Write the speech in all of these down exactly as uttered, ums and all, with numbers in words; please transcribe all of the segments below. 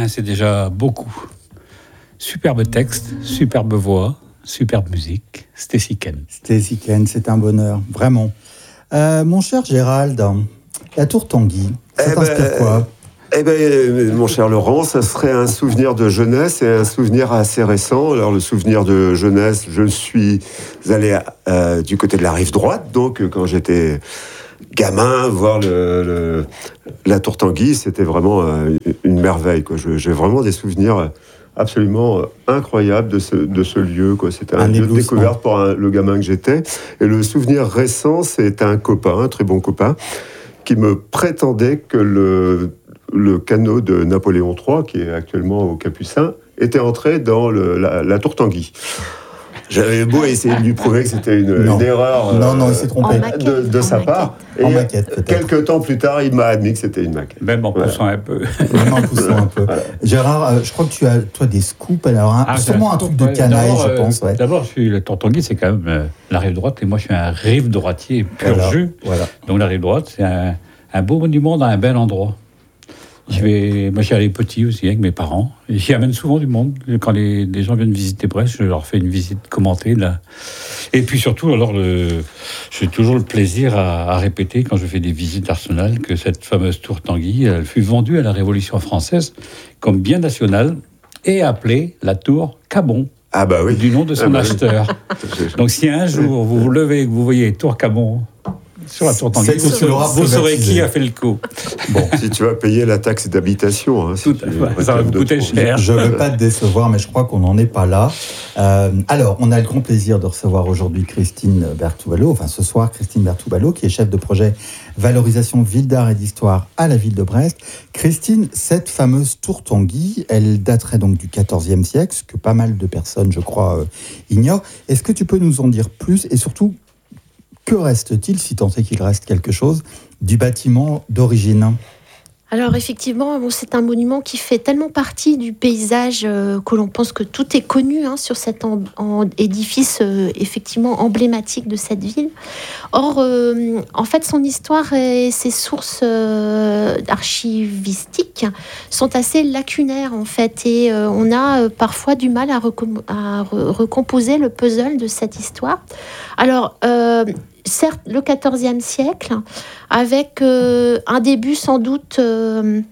bien, c'est déjà beaucoup. Superbe texte, superbe voix, superbe musique. Stacy Ken. Stacy Ken, c'est un bonheur, vraiment. Euh, mon cher Gérald, la tour Tanguy, ça eh t'inspire ben, quoi ? Eh bien, mon cher Laurent, ça serait un souvenir de jeunesse et un souvenir assez récent. Alors, le souvenir de jeunesse, je suis allé euh, du côté de la rive droite, donc quand j'étais gamin, voir le, le, la tour Tanguy, c'était vraiment euh, une merveille, quoi. Je, j'ai vraiment des souvenirs absolument incroyables de ce, de ce lieu, quoi. C'était un, un lieu de découverte pour un, le gamin que j'étais. Et le souvenir récent, c'est un copain, un très bon copain, qui me prétendait que le... le canot de Napoléon trois, qui est actuellement au Capucin, était entré dans le, la, la tour Tanguy. J'avais beau essayer de lui prouver que c'était une, une erreur non, non, il s'est trompé. de, de, de sa part. Et en maquette, quelques temps plus tard, il m'a admis que c'était une maquette. Même en poussant voilà. un peu. Même en poussant un peu. Voilà. Gérard, euh, je crois que tu as toi des scoops. Alors, hein, ah, sûrement un, un truc de canaille, je pense. Euh, ouais. D'abord, je suis, la tour Tanguy, c'est quand même euh, la rive droite, et moi, je suis un rive droitier pur voilà. jus. Voilà. Donc, la rive droite, c'est un, un beau monument dans un bel endroit. Je vais, moi, j'y allais petit aussi avec mes parents. Et j'y amène souvent du monde. Quand les, les gens viennent visiter Brest, je leur fais une visite commentée. Là. Et puis surtout, alors, le, j'ai toujours le plaisir à, à répéter, quand je fais des visites d'Arsenal, que cette fameuse tour Tanguy, elle fut vendue à la Révolution française comme bien national et appelée la tour Cabon. Ah bah oui. Du nom de son ah bah acheteur. Oui. Donc si un jour vous vous levez et que vous voyez tour Cabon sur la tour Tanguy, vous, vous saurez qui a fait le coup. Bon, si tu vas payer la taxe d'habitation, hein, si tout à fait. Ça va vous coûter cher. Je ne veux pas te décevoir, mais je crois qu'on n'en est pas là. Euh, alors, on a le grand plaisir de recevoir aujourd'hui Christine Berthouballot, enfin ce soir Christine Berthouballot, qui est chef de projet valorisation ville d'art et d'histoire à la ville de Brest. Christine, cette fameuse tour Tanguy, elle daterait donc du quatorzième siècle, ce que pas mal de personnes, je crois, euh, ignorent. Est-ce que tu peux nous en dire plus et surtout, que reste-t-il, si tant est qu'il reste quelque chose, du bâtiment d'origine ? Alors effectivement, bon, c'est un monument qui fait tellement partie du paysage euh, que l'on pense que tout est connu hein, sur cet en, en édifice euh, effectivement emblématique de cette ville. Or, euh, en fait, son histoire et ses sources euh, archivistiques sont assez lacunaires en fait, et euh, on a euh, parfois du mal à, recom- à re- recomposer le puzzle de cette histoire. Alors, euh, certes, le quatorzième siècle, avec euh, un début sans doute euh,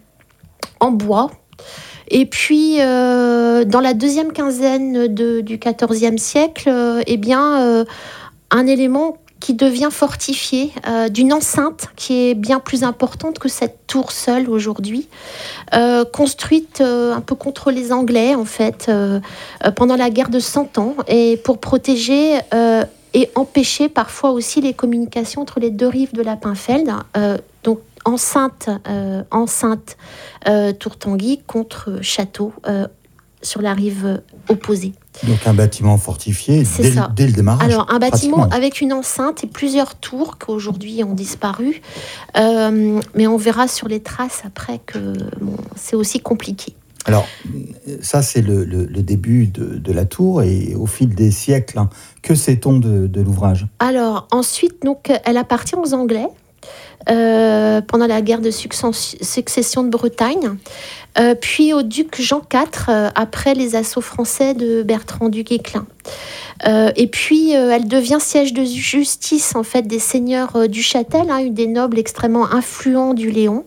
en bois. Et puis, euh, dans la deuxième quinzaine de, du quatorzième siècle, euh, eh bien, euh, un élément qui devient fortifié, euh, d'une enceinte qui est bien plus importante que cette tour seule aujourd'hui, euh, construite euh, un peu contre les Anglais, en fait, euh, euh, pendant la guerre de Cent Ans, et pour protéger... Euh, et empêcher parfois aussi les communications entre les deux rives de la Pinfeld. Euh, donc enceinte, euh, enceinte euh, tour Tanguy contre château euh, sur la rive opposée. Donc un bâtiment fortifié dès, dès le démarrage. Alors un bâtiment avec une enceinte et plusieurs tours qui aujourd'hui ont disparu, euh, mais on verra sur les traces après que bon, c'est aussi compliqué. Alors, ça, c'est le, le, le début de, de la tour, et au fil des siècles, hein, que sait-on de, de l'ouvrage ? Alors, ensuite, donc, elle appartient aux Anglais euh, pendant la guerre de succession de Bretagne, euh, puis au duc Jean quatre, euh, après les assauts français de Bertrand du Guesclin. Euh, et puis, euh, elle devient siège de justice, en fait, des seigneurs euh, du Châtel, hein, une des nobles extrêmement influents du Léon.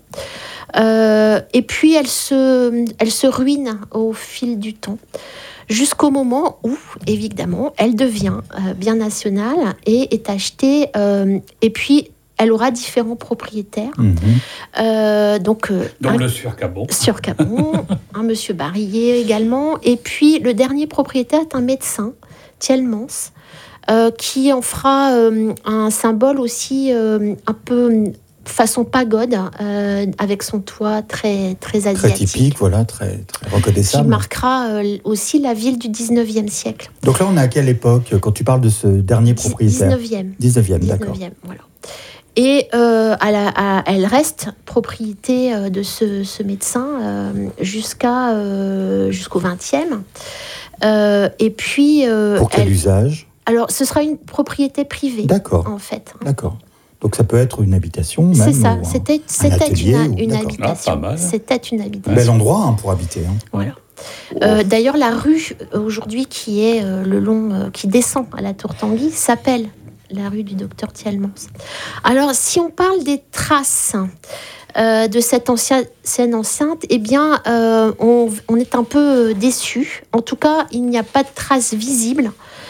Euh, et puis elle se, elle se ruine au fil du temps, jusqu'au moment où, évidemment, elle devient euh, bien nationale et est achetée. Euh, et puis, elle aura différents propriétaires. Mmh. Euh, donc, euh, donc un, le Sieur Cabon. Sieur Cabon, un monsieur Barillet également. Et puis, le dernier propriétaire est un médecin, Thielmans, euh, qui en fera euh, un symbole aussi euh, un peu... façon pagode, euh, avec son toit très, très asiatique. Très typique, voilà, très, très reconnaissable. Qui marquera euh, aussi la ville du dix-neuvième siècle. Donc là, on est à quelle époque, quand tu parles de ce dernier propriétaire ? dix-neuvième. dix-neuvième, d'accord. dix-neuvième, voilà. Et euh, à la, à, elle reste propriété euh, de ce, ce médecin euh, jusqu'à, euh, jusqu'au vingtième. Euh, et puis... Euh, Pour quel elle... usage ? Alors, ce sera une propriété privée. D'accord. En fait. D'accord. Donc ça peut être une habitation même. C'est ça, ou un- c'était, un c'était atelier, une, ou- une d'accord. habitation. Ah, pas mal. C'était une habitation. Bel endroit hein, pour habiter. hein. Voilà. Euh, d'ailleurs, la rue euh, aujourd'hui qui est euh, le long, euh, qui descend à la Tour Tanguy, s'appelle la rue du Docteur Thielmans. Alors, si on parle des traces euh, de cette ancienne enceinte, eh bien, euh, on, on est un peu déçu. En tout cas, il n'y a pas de traces visibles.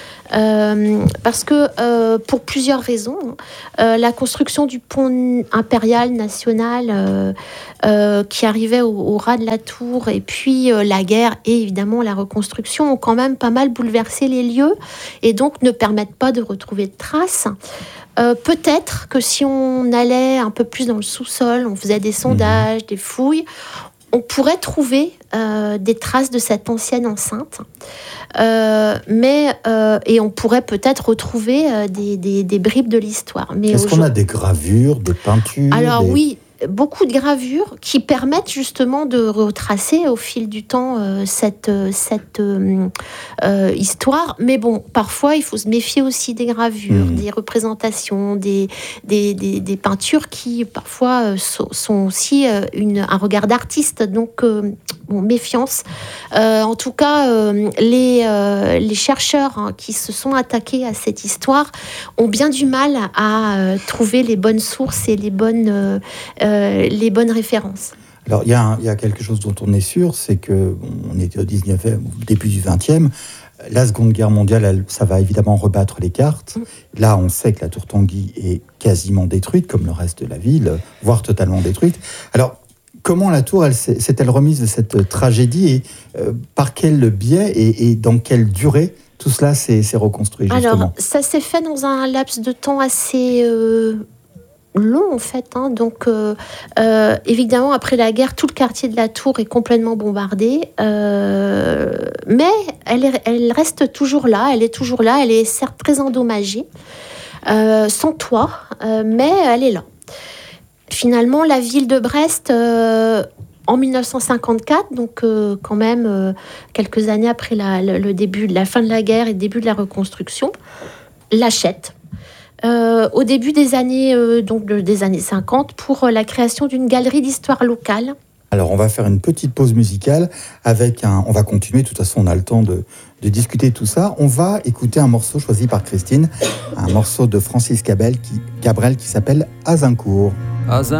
Euh, parce que euh, pour plusieurs raisons, euh, la construction du pont impérial national euh, euh, qui arrivait au, au ras de la tour et puis euh, la guerre et évidemment la reconstruction ont quand même pas mal bouleversé les lieux et donc ne permettent pas de retrouver de traces. Euh, peut-être que si on allait un peu plus dans le sous-sol, on faisait des sondages, mmh. des fouilles, on pourrait trouver euh, des traces de cette ancienne enceinte. Euh, mais, euh, et on pourrait peut-être retrouver euh, des, des, des bribes de l'histoire. Mais Est-ce qu'on a des gravures, des peintures? Alors des... oui, beaucoup de gravures qui permettent justement de retracer au fil du temps euh, cette, cette euh, euh, histoire. Mais bon, parfois, il faut se méfier aussi des gravures, mmh. des représentations, des, des, des, des peintures qui, parfois, euh, so, sont aussi euh, une, un regard d'artiste. Donc, euh, bon, méfiance. Euh, en tout cas, euh, les, euh, les chercheurs hein, qui se sont attaqués à cette histoire ont bien du mal à euh, trouver les bonnes sources et les bonnes... Euh, euh, les bonnes références. Alors, il y, y a quelque chose dont on est sûr, c'est que bon, on était au dix-neuvième, au début du vingtième. La Seconde Guerre mondiale, elle, ça va évidemment rebattre les cartes. Mmh. Là, on sait que la Tour Tanguy est quasiment détruite, comme le reste de la ville, voire totalement détruite. Alors, comment la tour elle, s'est-elle remise de cette tragédie et euh, par quel biais et, et dans quelle durée tout cela s'est, s'est reconstruit justement? Alors, ça s'est fait dans un laps de temps assez... Euh... long en fait, hein. donc euh, euh, évidemment après la guerre tout le quartier de la Tour est complètement bombardé, euh, mais elle, est, elle reste toujours là, elle est toujours là, elle est certes très endommagée, euh, sans toit, euh, mais elle est là. Finalement la ville de Brest euh, en dix-neuf cent cinquante-quatre, donc euh, quand même euh, quelques années après la, le, le début, la fin de la guerre et le début de la reconstruction, l'achète. Euh, au début des années, euh, donc de, des années cinquante pour euh, la création d'une galerie d'histoire locale. Alors, on va faire une petite pause musicale avec un... On va continuer, de toute façon, on a le temps de, de discuter tout ça. On va écouter un morceau choisi par Christine, un morceau de Francis Cabrel qui, Cabrel qui s'appelle « Azincourt ».